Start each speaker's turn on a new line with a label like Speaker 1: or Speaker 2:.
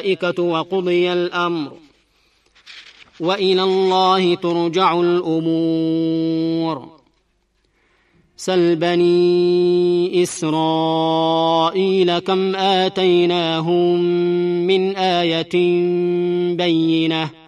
Speaker 1: الملائكة وقضي الأمر وإلى الله ترجع الأمور. سل بني إسرائيل كم آتيناهم من آية بينة